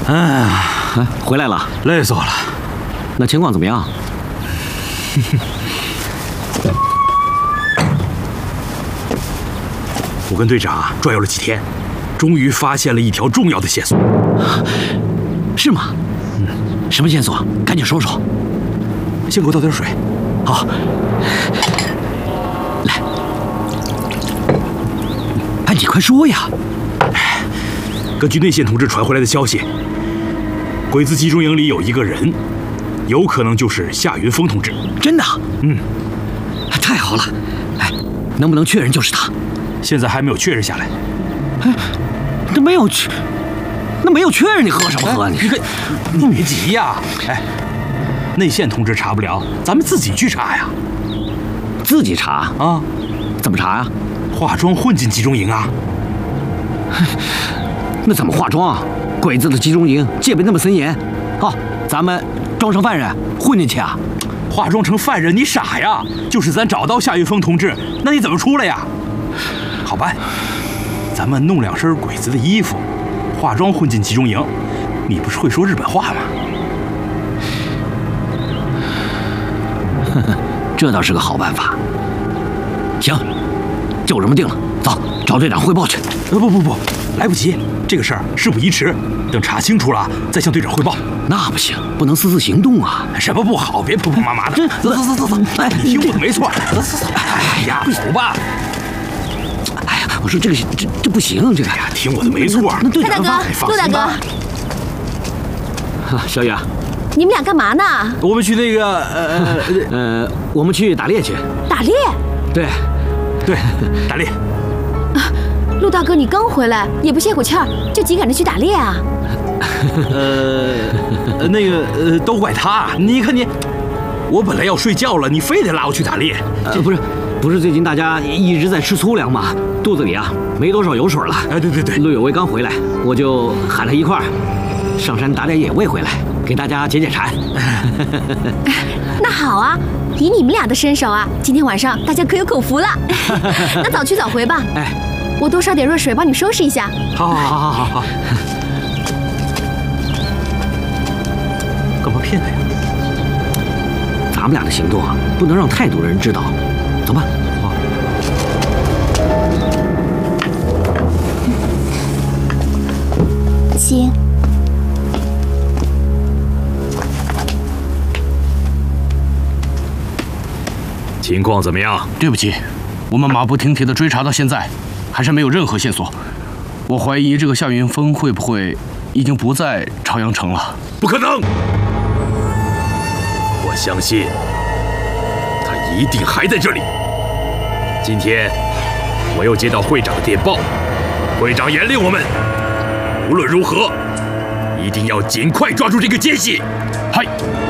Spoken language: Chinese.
哎， 回来了， 累死我了。 那情况怎么样？ 我跟队长转悠了几天，终于发现了一条重要的线索。 是吗？什么线索？赶紧说说。 先给我倒点水。 好，来，哎，你快说呀！ 根据内线同志传回来的消息，鬼子集中营里有一个人，有可能就是夏云峰同志。 真的？ 嗯， 太好了。哎，能不能确认就是他？ 现在还没有确认下来。 哎，那没有确认，你喝什么喝？你别急呀！哎，内线同志查不了，咱们自己去查呀。 自己查啊？ 怎么查呀？ 化妆混进集中营啊？ 那怎么化妆啊？鬼子的集中营戒备那么森严，哦，咱们装成犯人混进去啊？ 化妆成犯人？你傻呀！就是咱找到夏云峰同志，那你怎么出来呀？好办，咱们弄2身鬼子的衣服，化妆混进集中营。你不是会说日本话吗？ 这倒是个好办法。行，就这么定了。走，找队长汇报去。 不，来不及，这个事儿事不宜迟，等查清楚了再向队长汇报。 那不行，不能私自行动啊！ 什么不好？别婆婆妈妈的。走。哎，你听我的没错。走。哎呀，走吧。 哎呀，我说这不行，这个呀， 听我的没错。 那队长蔡大哥，陆大哥， 小雨啊， 你们俩干嘛呢？ 我们去那个我们去打猎去。 打猎？ 对，打猎。 陆大哥，你刚回来，也不歇口气儿，就急赶着去打猎啊？ 都怪他。你看你，我本来要睡觉了，你非得拉我去打猎。 不是最近大家一直在吃粗粮吗？肚子里啊没多少油水了。 哎，对。 陆有为刚回来，我就喊他一块儿上山打点野味回来，给大家解馋。 那好啊，以你们俩的身手啊，今天晚上大家可有口福了。那早去早回吧。 哎， 我多烧点热水帮你收拾一下。 好。干嘛骗他呀？ 咱们俩的行动啊，不能让太多人知道。走吧。 请。 情况怎么样？ 对不起，我们马不停蹄地追查到现在，还是没有任何线索。我怀疑这个夏云峰会不会已经不在朝阳城了？ 不可能！我相信他一定还在这里。今天我又接到会长的电报，会长严令我们无论如何一定要尽快抓住这个奸细。 嗨。